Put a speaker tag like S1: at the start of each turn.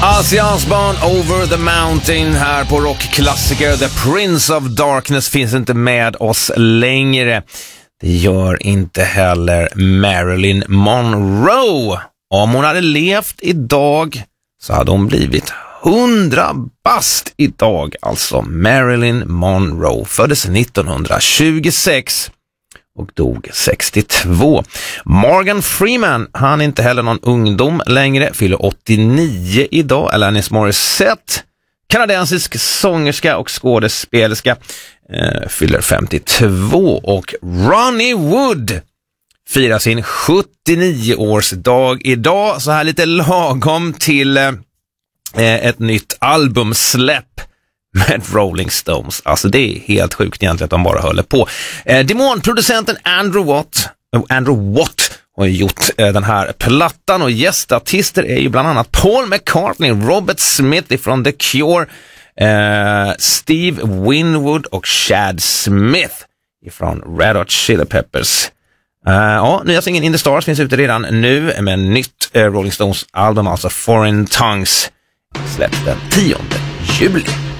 S1: Ozzy Osbourne, Over the Mountain här på rockklassiker. The Prince of Darkness finns inte med oss längre. Det gör inte heller Marilyn Monroe. Om hon hade levt idag så hade hon blivit 100 bast idag. Alltså Marilyn Monroe föddes 1926 och dog 62. Morgan Freeman, han är inte heller någon ungdom längre, fyller 89 idag. Alanis Morissette, kanadensisk sångerska och skådespelerska, fyller 52. Och Ronnie Wood firar sin 79-årsdag idag, så här lite lagom till ett nytt albumsläpp med Rolling Stones. Alltså det är helt sjukt egentligen att de bara håller på. Demonproducenten Andrew Watt har gjort den här plattan, och gästartister är ju bland annat Paul McCartney, Robert Smith från The Cure, Steve Winwood och Chad Smith från Red Hot Chili Peppers. Nya singeln In the Stars finns ute redan nu, med nytt Rolling Stones album, alltså Foreign Tongues, släpps den 10 juli.